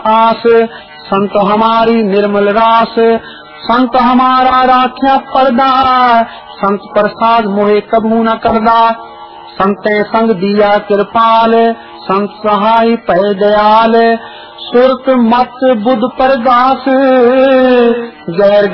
आस संत हमारी निर्मल रास, संत हमारा राख्या पर्दा, संत प्रसाद मोहे कबू न करदा, संते संग दिया कृपाल, संत सहाय पै दयाल, सुरत मत बुध परगास, गैर